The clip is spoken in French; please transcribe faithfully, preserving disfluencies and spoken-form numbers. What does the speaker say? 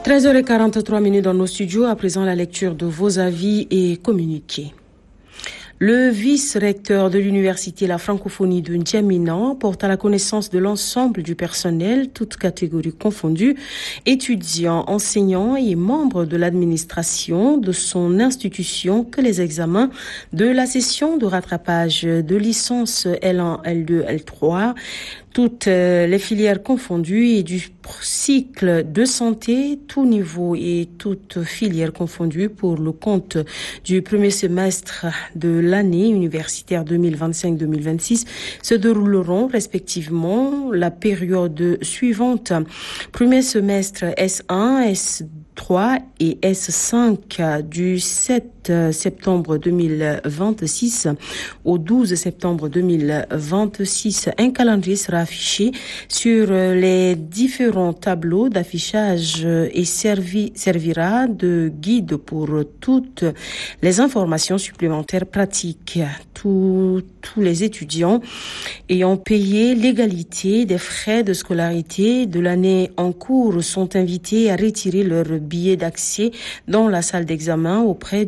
treize heures quarante-trois minutes dans nos studios. À présent, la lecture de vos avis et communiqués. Le vice-recteur de l'université La Francophonie de N'Djamena porte à la connaissance de l'ensemble du personnel, toutes catégories confondues, étudiants, enseignants et membres de l'administration de son institution, que les examens de la session de rattrapage de licence L un, L deux, L trois, toutes les filières confondues et du cycle de santé, tout niveau et toutes filières confondues pour le compte du premier semestre de l'année universitaire deux mille vingt-cinq deux mille vingt-six se dérouleront respectivement la période suivante. Premier semestre S un, S trois et S cinq du sept septembre deux mille vingt-six au douze septembre deux mille vingt-six. Un calendrier sera affiché sur les différents tableaux d'affichage et servi, servira de guide pour toutes les informations supplémentaires pratiques. Tous, tous les étudiants ayant payé l'égalité des frais de scolarité de l'année en cours sont invités à retirer leur billet d'accès dans la salle d'examen auprès